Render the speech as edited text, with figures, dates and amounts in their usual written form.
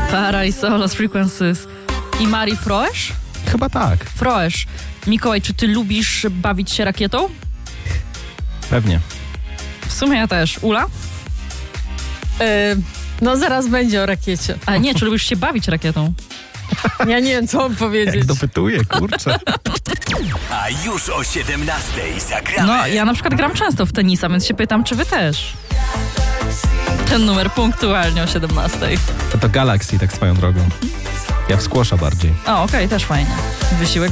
Paradise Lost Frequencies. I Marie Froesch? Chyba tak. Froesch. Mikołaj, czy ty lubisz bawić się rakietą? Pewnie. W sumie ja też. Ula? No zaraz będzie o rakiecie. A nie, czy lubisz się bawić rakietą? Ja nie wiem, co mam powiedzieć. Jak dopytuję, kurczę. A już o 17:00 zagramy. No, ja na przykład gram często w tenisa, więc się pytam, czy wy też? Ten numer punktualnie o 17:00. To Galaxy tak swoją drogą. Ja w squasha bardziej. O, okej, też fajnie. Wysiłek